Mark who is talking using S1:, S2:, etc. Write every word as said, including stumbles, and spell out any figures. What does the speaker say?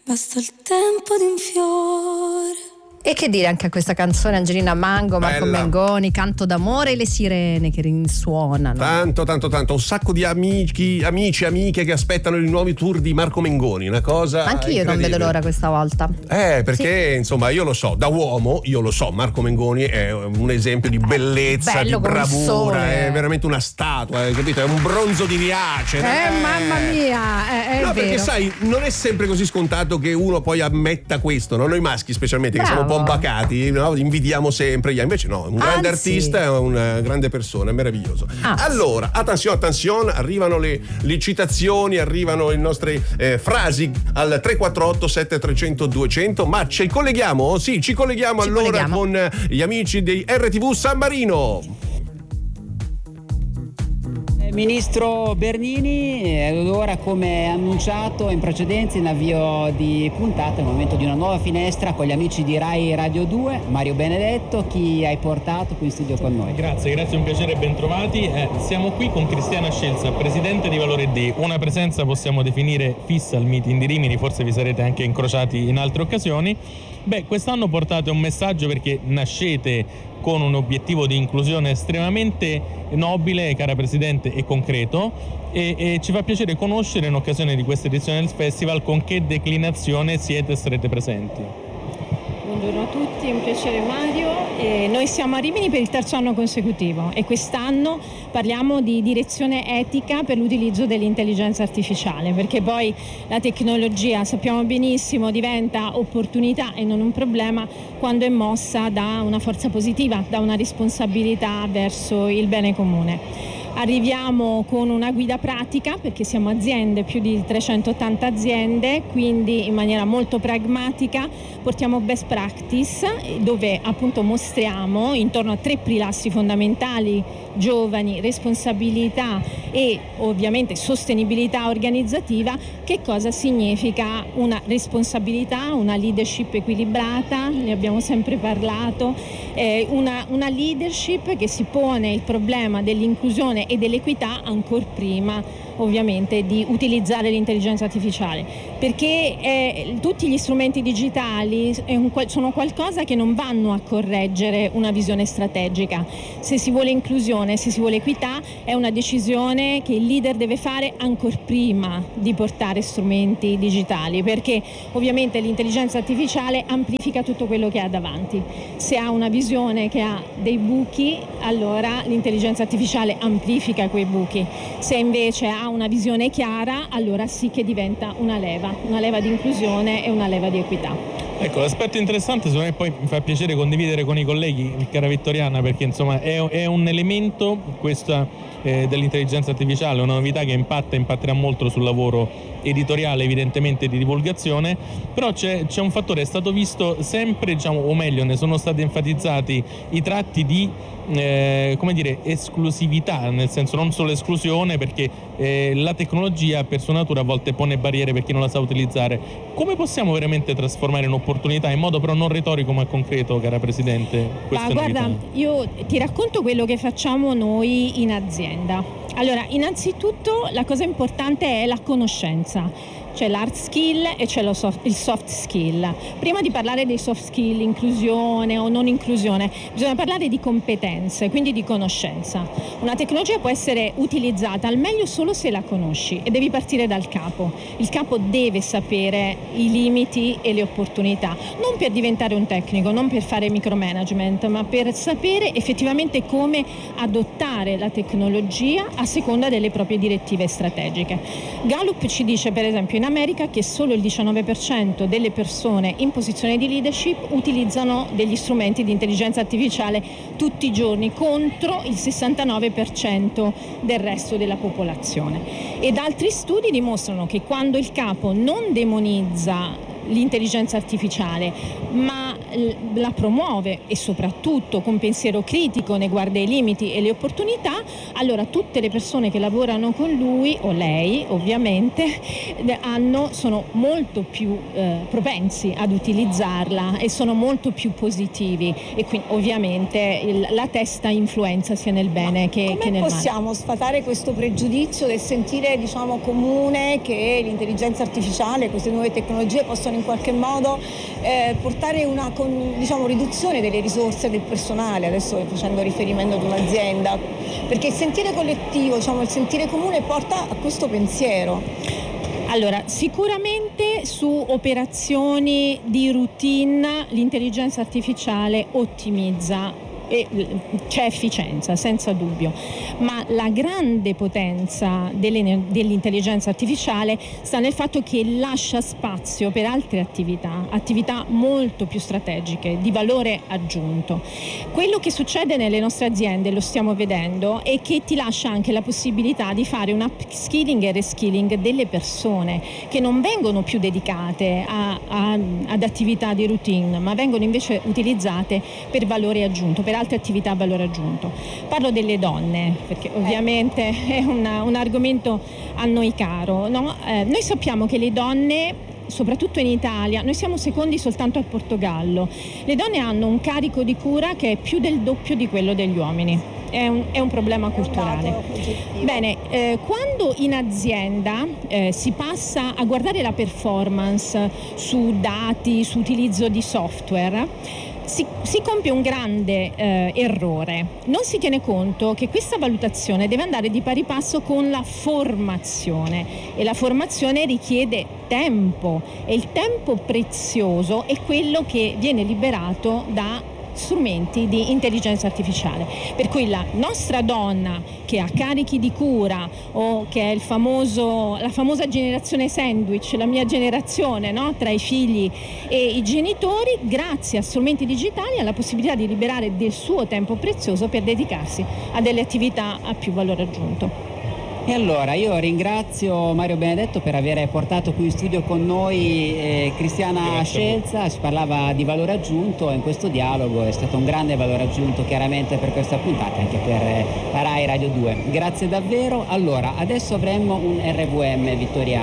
S1: basta il tempo di un fiore.
S2: E che dire anche a questa canzone, Angelina Mango, Marco
S3: Bella.
S2: Mengoni, Canto d'amore e le sirene che rinsuonano.
S3: Tanto, tanto, tanto. Un sacco di amici, amici, amiche che aspettano i nuovi tour di Marco Mengoni. Una cosa
S2: Anche io non vedo l'ora questa volta.
S3: Eh, perché
S2: Sì.
S3: insomma, io lo so, da uomo, io lo so, Marco Mengoni è un esempio di bellezza,
S2: Bello
S3: di
S2: come il
S3: bravura,
S2: sole.
S3: è veramente una statua, hai capito? È un bronzo di Riace.
S2: Eh, mamma mia, è, è
S3: No,
S2: vero.
S3: perché sai, non è sempre così scontato che uno poi ammetta questo, no? Noi maschi specialmente, che siamo un po' bacati, no? Invidiamo sempre gli invece no, un grande
S2: Anzi.
S3: artista è una grande persona, è meraviglioso.
S2: Anzi.
S3: Allora, attenzione, attenzione, arrivano le, le citazioni, arrivano le nostre eh, frasi al tre quattro otto sette tre zero zero due zero zero, ma ci colleghiamo? Sì, ci colleghiamo
S2: Ci
S3: allora
S2: colleghiamo.
S3: con gli amici di R T V San Marino.
S4: Ministro Bernini, ed ora come annunciato in precedenza in avvio di puntata è il momento di una nuova finestra con gli amici di Rai Radio due. Mario Benedetto, chi hai portato qui in studio con noi?
S5: Grazie, grazie, un piacere e bentrovati. Eh, siamo qui con Cristiana Scelsa, presidente di Valore D, una presenza possiamo definire fissa al meeting di Rimini, forse vi sarete anche incrociati in altre occasioni. Beh, quest'anno portate un messaggio perché nascete con un obiettivo di inclusione estremamente nobile, cara Presidente, e concreto, e, e ci fa piacere conoscere in occasione di questa edizione del festival con che declinazione siete e sarete presenti.
S6: Buongiorno a tutti, è un piacere Mario. Eh, noi siamo a Rimini per il terzo anno consecutivo e quest'anno parliamo di direzione etica per l'utilizzo dell'intelligenza artificiale, perché poi la tecnologia, sappiamo benissimo, diventa opportunità e non un problema quando è mossa da una forza positiva, da una responsabilità verso il bene comune. Arriviamo con una guida pratica perché siamo aziende, più di trecentottanta aziende, quindi in maniera molto pragmatica portiamo best practice dove appunto mostriamo intorno a tre pilastri fondamentali: giovani, responsabilità e ovviamente sostenibilità organizzativa, che cosa significa una responsabilità, una leadership equilibrata, ne abbiamo sempre parlato, eh, una, una leadership che si pone il problema dell'inclusione e dell'equità ancora prima ovviamente di utilizzare l'intelligenza artificiale, perché eh, tutti gli strumenti digitali è un, sono qualcosa che non vanno a correggere una visione strategica. Se si vuole inclusione, se si vuole equità, è una decisione che il leader deve fare ancora prima di portare strumenti digitali, perché ovviamente l'intelligenza artificiale amplifica tutto quello che ha davanti. Se ha una visione che ha dei buchi, allora l'intelligenza artificiale amplifica quei buchi. Se invece ha una visione chiara, allora sì che diventa una leva, una leva di inclusione e una leva di equità.
S5: Ecco, l'aspetto interessante, secondo me poi mi fa piacere condividere con i colleghi, cara Vittoriana, perché insomma è, è un elemento, questa eh, dell'intelligenza artificiale, una novità che impatta, impatterà molto sul lavoro editoriale, evidentemente di divulgazione, però c'è, c'è un fattore, è stato visto sempre, diciamo, o meglio, ne sono stati enfatizzati i tratti di Eh, come dire, esclusività, nel senso non solo esclusione, perché eh, la tecnologia per sua natura a volte pone barriere per chi non la sa utilizzare. Come possiamo veramente trasformare in opportunità in modo però non retorico ma concreto, cara Presidente?
S6: Ma guarda, io ti racconto quello che facciamo noi in azienda. Allora, innanzitutto la cosa importante è la conoscenza. C'è l'hard skill e c'è lo soft, il soft skill. Prima di parlare dei soft skill, inclusione o non inclusione, bisogna parlare di competenze, quindi di conoscenza. Una tecnologia può essere utilizzata al meglio solo se la conosci e devi partire dal capo. Il capo deve sapere i limiti e le opportunità, non per diventare un tecnico, non per fare micromanagement, ma per sapere effettivamente come adottare la tecnologia a seconda delle proprie direttive strategiche. Gallup ci dice, per esempio, in America che solo il diciannove per cento delle persone in posizione di leadership utilizzano degli strumenti di intelligenza artificiale tutti i giorni, contro il sessantanove per cento del resto della popolazione. Ed altri studi dimostrano che quando il capo non demonizza l'intelligenza artificiale, ma la promuove e soprattutto con pensiero critico ne guarda i limiti e le opportunità, allora tutte le persone che lavorano con lui o lei ovviamente hanno, sono molto più eh, propensi ad utilizzarla e sono molto più positivi, e quindi ovviamente il, la testa influenza sia nel bene che, che nel male.
S7: Come possiamo sfatare questo pregiudizio del sentire, diciamo, comune che l'intelligenza artificiale, queste nuove tecnologie possono in qualche modo eh, portare una con, diciamo, riduzione delle risorse del personale, adesso facendo riferimento ad un'azienda, perché il sentire collettivo, diciamo, il sentire comune porta a questo pensiero.
S6: Allora, sicuramente su operazioni di routine l'intelligenza artificiale ottimizza e c'è efficienza, senza dubbio, ma la grande potenza delle, dell'intelligenza artificiale sta nel fatto che lascia spazio per altre attività, attività molto più strategiche, di valore aggiunto. Quello che succede nelle nostre aziende, lo stiamo vedendo, è che ti lascia anche la possibilità di fare un upskilling e reskilling delle persone che non vengono più dedicate a, a, ad attività di routine, ma vengono invece utilizzate per valore aggiunto, per altre attività a valore aggiunto. Parlo delle donne, perché ovviamente è una, un argomento a noi caro, no? Eh, noi sappiamo che le donne, soprattutto in Italia, noi siamo secondi soltanto al Portogallo, le donne hanno un carico di cura che è più del doppio di quello degli uomini. È un, è un problema culturale. Bene, eh, quando in azienda eh, si passa a guardare la performance su dati, su utilizzo di software, Si, si compie un grande eh, errore. Non si tiene conto che questa valutazione deve andare di pari passo con la formazione, e la formazione richiede tempo, e il tempo prezioso è quello che viene liberato da strumenti di intelligenza artificiale, per cui la nostra donna che ha carichi di cura, o che è il famoso, la famosa generazione sandwich, la mia generazione, no? Tra i figli e i genitori, grazie a strumenti digitali ha la possibilità di liberare del suo tempo prezioso per dedicarsi a delle attività a più valore aggiunto.
S4: E allora io ringrazio Mario Benedetto per aver portato qui in studio con noi eh, Cristiana
S3: Grazie.
S4: Scelza. Si parlava di valore aggiunto, e in questo dialogo è stato un grande valore aggiunto chiaramente per questa puntata, anche per eh, la Rai Radio due. Grazie davvero. Allora, adesso avremo un R V M Vittoriano.